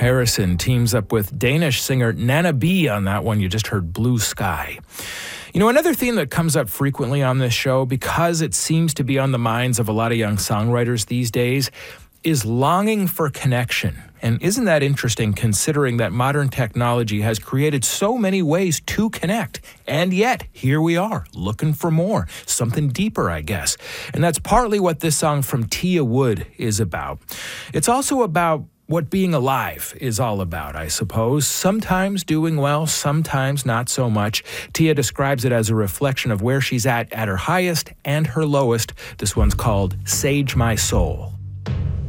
Harrison teams up with Danish singer Nana B on that one. You just heard Blue Sky. You know, another theme that comes up frequently on this show, because it seems to be on the minds of a lot of young songwriters these days, is longing for connection. And isn't that interesting, considering that modern technology has created so many ways to connect? And yet, here we are, looking for more, something deeper, I guess. And that's partly what this song from Tia Wood is about. It's also about what being alive is all about, I suppose. Sometimes doing well, sometimes not so much. Tia describes it as a reflection of where she's at her highest and her lowest. This one's called Sage My Soul.